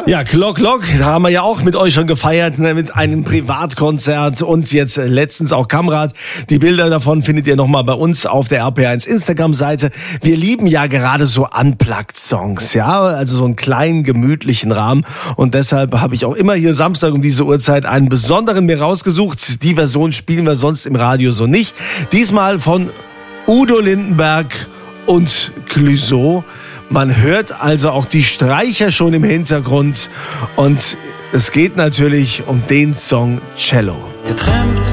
Ja, Glock, da haben wir ja auch mit euch schon gefeiert, ne, mit einem Privatkonzert und jetzt letztens auch Kamrat. Die Bilder davon findet ihr nochmal bei uns auf der RPR1 Instagram-Seite. Wir lieben ja gerade so Unplugged-Songs, ja, also so einen kleinen, gemütlichen Rahmen und deshalb habe ich auch immer hier Samstag um diese Uhrzeit einen besonderen mir rausgesucht. Die Version spielen wir sonst im Radio so nicht. Diesmal von Udo Lindenberg und Clouseau. Man hört also auch die Streicher schon im Hintergrund und es geht natürlich um den Song Cello. Getrennt